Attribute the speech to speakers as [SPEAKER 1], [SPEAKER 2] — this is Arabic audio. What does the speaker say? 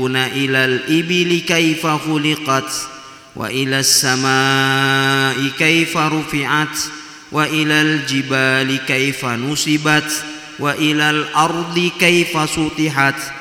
[SPEAKER 1] ينظرون إلى الإبل كيف خلقت وإلى السماء كيف رفعت وإلى الجبال كيف نصبت وإلى الأرض كيف سطحت